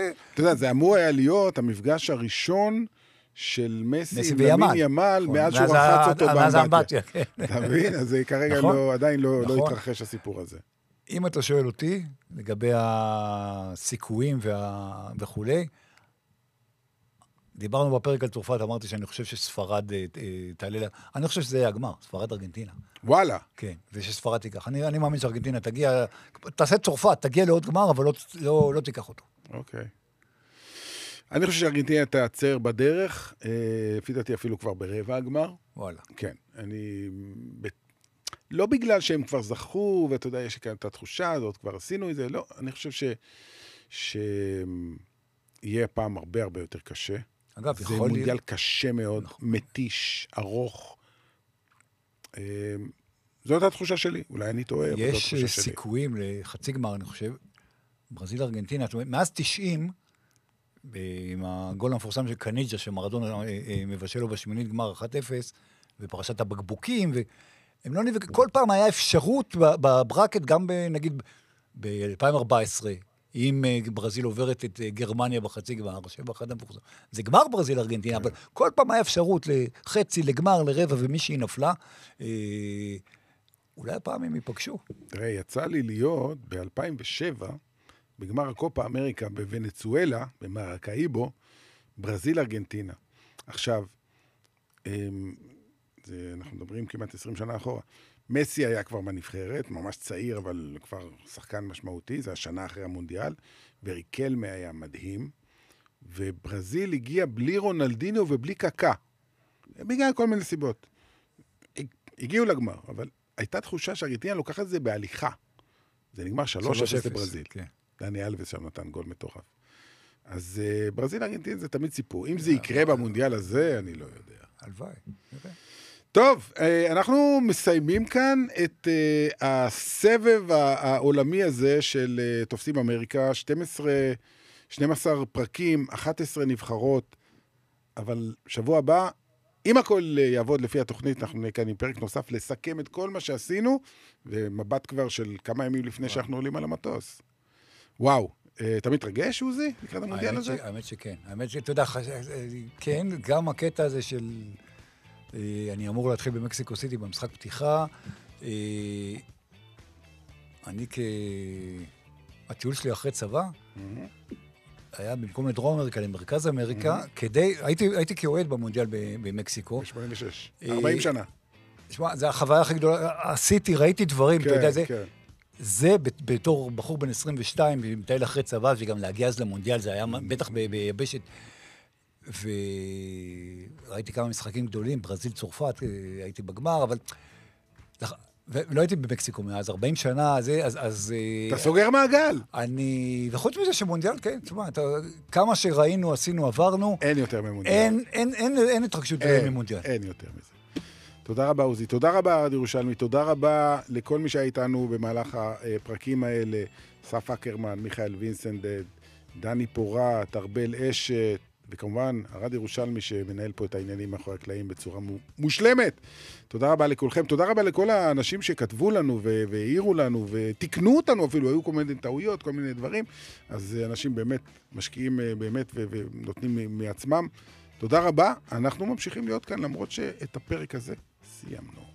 אתה יודע, זה אמור היה להיות המפגש הראשון של מסי עם למין ימל, מאז שהוא רחץ אותו באמבטיה. אתה מבין? אז כרגע עדיין לא התרחש הסיפור הזה. אם אתה שואל אותי, לגבי הסיכויים וכולי, דיברנו בפרק על צרפת, אמרתי שאני חושב שספרד תעלה לה, אני חושב שזה יהיה הגמר, ספרד ארגנטינה. וואלה. כן, ושספרד תיקח. אני מאמין שארגנטינה תגיע, תעשה צרפת, תגיע לעוד גמר, אבל לא תיקח אותו. אוקיי. אני חושב שארגנטינה תעצר בדרך, לפי דעתי אפילו כבר ברבע הגמר. וואלה. כן, לא בגלל שהם כבר זכו, ואתה יודע, יש כאן את התחושה הזאת, כבר עשינו את זה, לא, אני חושב שיהיה פעם הרבה הרבה יותר קשה. אגב, זה מונדיאל קשה מאוד, מתיש, ארוך. זאת התחושה שלי, אולי אני טועה, אבל זאת התחושה שלי. יש סיכויים לחצי גמר, אני חושב, ברזיל ארגנטינה, מאז 90, עם הגול המפורסם של קניג'ה, שמרדונה מבשל לו בשמינית גמר 1-0, ופרשת הבקבוקים, והם לא נבקו, כל פעם היה אפשרות בברקט, גם נגיד ב-2014, אם ברזיל עוברת את גרמניה בחצי גמר, שבאחד המפורסם. זה גמר ברזיל ארגנטינה, אבל כל פעם היה אפשרות לחצי, לגמר, לרבע, ומישהי נפלה. אולי הפעם הם ייפגשו. תראה, יצא לי להיות ב-2007, בגמר הקופה אמריקה בוונצואלה, במרקאיבו, ברזיל ארגנטינה. עכשיו, אנחנו מדברים כמעט 20 שנה אחורה. מסי היה כבר בנבחרת, ממש צעיר, אבל כבר שחקן משמעותי, זה השנה אחרי המונדיאל, וריקלמה היה מדהים, וברזיל הגיע בלי רונלדינו ובלי קקה, בגלל כל מיני סיבות. הגיעו לגמר, אבל הייתה תחושה שארגנטינה לוקחת את זה בהליכה. זה נגמר 3-0 לברזיל. כן. דני אלווס שם נתן גול מטורף. אז ברזיל ארגנטינה זה תמיד סיפור. אם זה יקרה במונדיאל הזה, אני לא יודע. הלוואי. טוב, אנחנו מסיימים כאן את הסבב העולמי הזה של תופסים אמריקה, 12 פרקים, 11 נבחרות, אבל שבוע הבא, אם הכל יעבוד לפי התוכנית, אנחנו נהיה כאן עם פרק נוסף לסכם את כל מה שעשינו, ומבט כבר של כמה ימים לפני שאנחנו עולים על המטוס. וואו, אתה מתרגש, עוזי, לקראת המונדיאל הזה? האמת שכן. האמת שאתה יודע, כן, גם הקטע הזה של... אני אמור להתחיל במקסיקו סיטי במשחק פתיחה. אני הטיול שלי אחרי צבא, היה במקום לדרום אמריקה, למרכז אמריקה, הייתי כאוהד במונדיאל במקסיקו. ב-86, 40 שנה. תשמע, זו החוויה הכי גדולה. עשיתי, ראיתי דברים, אתה יודע, זה בתור בחור בן 22, מטייל אחרי צבא, וגם להגיע אז למונדיאל, זה היה בטח ביבשת. וראיתי כמה משחקים גדולים, ברזיל, צרפת, הייתי בגמר, אבל לא הייתי במקסיקו מאז, 40 שנה, אז... אתה סוגר מעגל. וחוץ מזה שמונדיאל, כן, תשמע, כמה שראינו, עשינו, עברנו. אין יותר ממונדיאל. אין התרגשות ממונדיאל. אין יותר מזה. תודה רבה, עוזי. תודה רבה, ארד ירושלמי. תודה רבה לכל מי שהיה איתנו במהלך הפרקים האלה. סף אקרמן, מיכאל וינסנדד, דני פורט, ארבל אשת, וכמובן, ארד ירושלמי שמנהל פה את העניינים מאחורי הקלעים בצורה מושלמת. תודה רבה לכולכם. תודה רבה לכל האנשים שכתבו לנו והעירו לנו ותקנו אותנו אפילו. היו כל מיני טעויות, כל מיני דברים. אז אנשים באמת משקיעים באמת ונותנים מעצמם. תודה רבה. אנחנו ממשיכים להיות כאן למרות שאת הפרק הזה סיימנו.